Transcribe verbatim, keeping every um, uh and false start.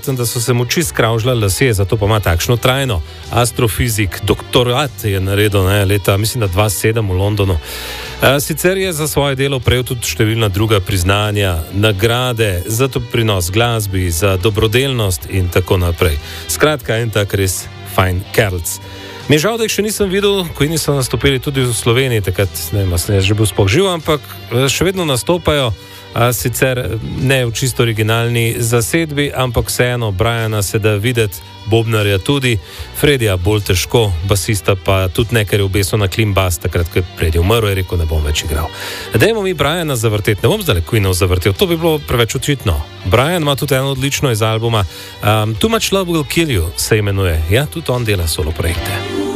verjetno, da so se mu čisto skravžljali lasje, zato pa ima takšno trajno. Astrofizik, doktorat je naredil ne, leta, mislim, da dva tisoč sedem v Londonu. A, sicer je za svoje delo prejel tudi številna druga priznanja, nagrade za doprinos glasbi, za dobrodelnost in tako naprej. Skratka, en tak res fajn kerlc. Mi je žal, da jih še nisem videl, ko niso nastopili tudi v Sloveniji, takrat ne vem, sem že bil sploh živ, ampak še vedno nastopajo, a sicer ne v čisto originalni zasedbi, ampak vseeno Briana se da videti, bobnarja tudi, Fredija bolj težko, basista pa tudi nekaj je obesil na clean bass, takrat, ko je Freddy umrl, je rekel, ne bom več igral. Dajmo mi Briana zavrteti, ne bom zdaj Queenov zavrtel, to bi bilo preveč očitno. Brian ima tudi eno odlično iz albuma um, Too Much Love Will Kill You, se imenuje, ja, tudi on dela solo projekte.